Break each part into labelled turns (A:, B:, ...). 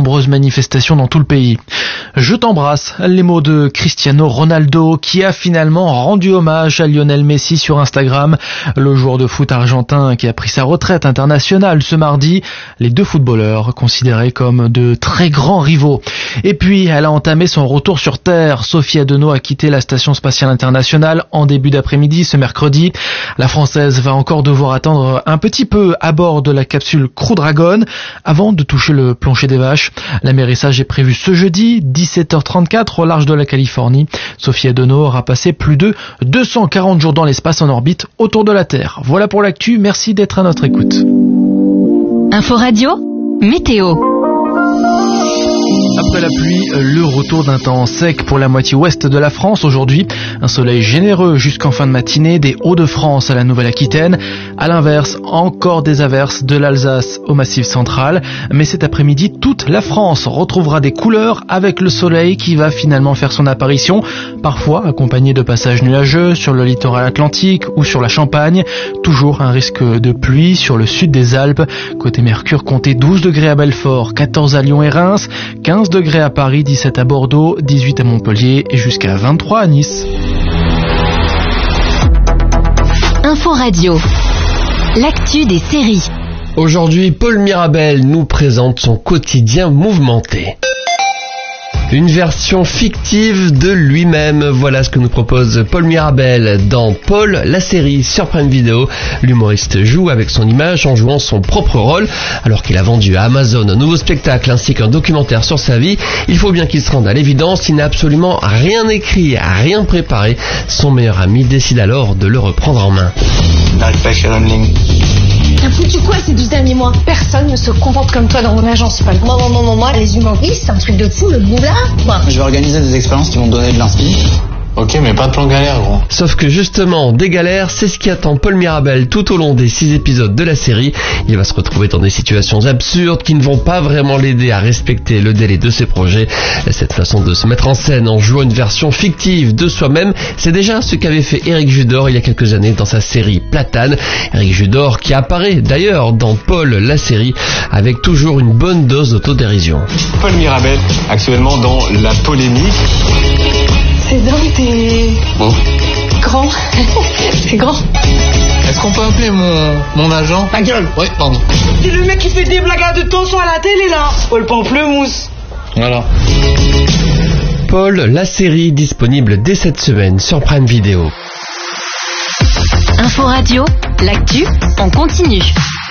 A: nombreuses manifestations dans tout le pays. Je t'embrasse, les mots de Cristiano Ronaldo qui a finalement rendu hommage à Lionel Messi sur Instagram. Le joueur de foot argentin qui a pris sa retraite internationale ce mardi. Les deux footballeurs considérés comme de très grands rivaux. Et puis, elle a entamé son retour sur Terre. Sophie Adenau a quitté la Station Spatiale Internationale en début d'après-midi ce mercredi. La Française va encore devoir attendre un petit peu à bord de la capsule Crew Dragon avant de toucher le plancher des vaches. L'amérissage est prévu ce jeudi, 17h34 au large de la Californie. Sophie Adenau aura passé plus de 240 jours dans l'espace en orbite autour de la Terre. Voilà pour l'actu, merci d'être à notre écoute.
B: Info Radio, météo.
A: Après la pluie, le retour d'un temps sec pour la moitié ouest de la France aujourd'hui. Un soleil généreux jusqu'en fin de matinée des Hauts-de-France à la Nouvelle-Aquitaine. À l'inverse, encore des averses de l'Alsace au Massif central. Mais cet après-midi, toute la France retrouvera des couleurs avec le soleil qui va finalement faire son apparition. Parfois accompagné de passages nuageux sur le littoral atlantique ou sur la Champagne. Toujours un risque de pluie sur le sud des Alpes. Côté Mercure, comptez 12 degrés à Belfort, 14 à Lyon et Reims, 15 degrés à Paris, 17 à Bordeaux, 18 à Montpellier et jusqu'à 23 à Nice.
B: Info Radio, l'actu des séries.
C: Aujourd'hui, Paul Mirabel nous présente son quotidien mouvementé. Une version fictive de lui-même, voilà ce que nous propose Paul Mirabel dans Paul, la série sur Prime Video. L'humoriste joue avec son image en jouant son propre rôle. Alors qu'il a vendu à Amazon un nouveau spectacle ainsi qu'un documentaire sur sa vie, il faut bien qu'il se rende à l'évidence, il n'a absolument rien écrit, rien préparé. Son meilleur ami décide alors de le reprendre en main.
D: N'arrive pas à écrire une ligne.
E: T'as foutu quoi ces 12 derniers mois? Personne ne se comporte comme toi dans mon agence. Pas moi, les humoristes, c'est un truc de fou, le boulard, quoi.
D: Je vais organiser des expériences qui vont donner de l'inspi. Ok, mais pas de plan galère, gros.
C: Sauf que justement, des galères, c'est ce qui attend Paul Mirabel tout au long des 6 épisodes de la série. Il va se retrouver dans des situations absurdes qui ne vont pas vraiment l'aider à respecter le délai de ses projets. Cette façon de se mettre en scène en jouant une version fictive de soi-même, c'est déjà ce qu'avait fait Éric Judor il y a quelques années dans sa série Platane. Éric Judor qui apparaît d'ailleurs dans Paul, la série, avec toujours une bonne dose d'autodérision.
F: Paul Mirabel, actuellement dans la polémique.
E: C'est dingue, t'es...
F: Bon.
E: Grand. C'est grand.
F: Est-ce qu'on peut appeler mon agent?
E: Ta gueule.
F: Oui, pardon.
E: C'est le mec qui fait des blagues de tension à la télé, là. Paul Pamplemousse.
F: Voilà.
C: Paul, la série, disponible dès cette semaine sur Prime Video.
B: Info Radio, l'actu en continu.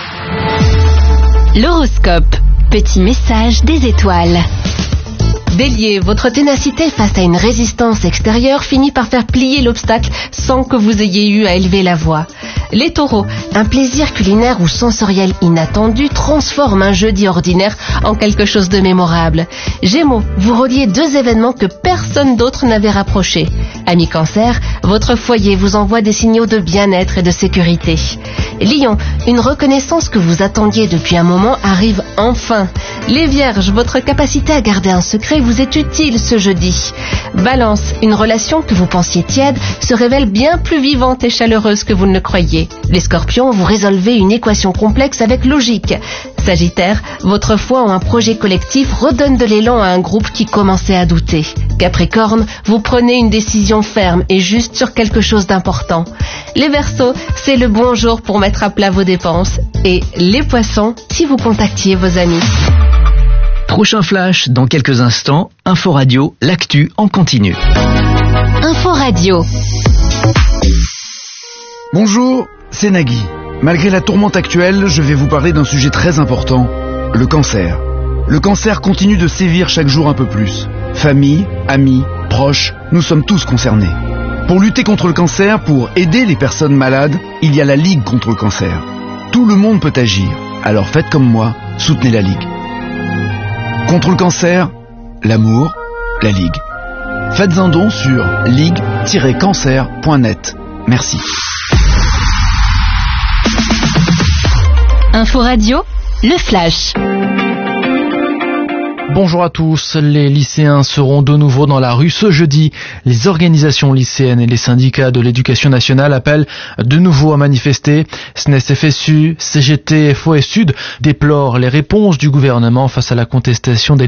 B: L'horoscope, petit message des étoiles. Bélier, votre ténacité face à une résistance extérieure finit par faire plier l'obstacle sans que vous ayez eu à élever la voix. Les taureaux, un plaisir culinaire ou sensoriel inattendu transforme un jeudi ordinaire en quelque chose de mémorable. Gémeaux, vous reliez 2 événements que personne d'autre n'avait rapprochés. Amis Cancer, votre foyer vous envoie des signaux de bien-être et de sécurité. Lion, une reconnaissance que vous attendiez depuis un moment arrive enfin. Les Vierges, votre capacité à garder un secret vous est utile ce jeudi. Balance, une relation que vous pensiez tiède se révèle bien plus vivante et chaleureuse que vous ne le croyiez. Les Scorpions, vous résolvez une équation complexe avec logique. Sagittaire, votre foi en un projet collectif redonne de l'élan à un groupe qui commençait à douter. Capricorne, vous prenez une décision ferme et juste sur quelque chose d'important. Les Verseaux, c'est le bon jour pour mettre à plat vos dépenses. Et les Poissons, si vous contactiez vos amis.
G: Prochain flash dans quelques instants, Info Radio, l'actu en continu.
B: Info Radio.
H: Bonjour, c'est Nagui. Malgré la tourmente actuelle, je vais vous parler d'un sujet très important, le cancer. Le cancer continue de sévir chaque jour un peu plus. Famille, amis, proches, nous sommes tous concernés. Pour lutter contre le cancer, pour aider les personnes malades, il y a la Ligue contre le cancer. Tout le monde peut agir, alors faites comme moi, soutenez la Ligue. Contre le cancer, l'amour, la Ligue. Faites un don sur ligue-cancer.net. Merci.
B: Info Radio, le flash.
A: Bonjour à tous, les lycéens seront de nouveau dans la rue ce jeudi. Les organisations lycéennes et les syndicats de l'éducation nationale appellent de nouveau à manifester. SNES FSU, CGT, FO et Sud déplorent les réponses du gouvernement face à la contestation des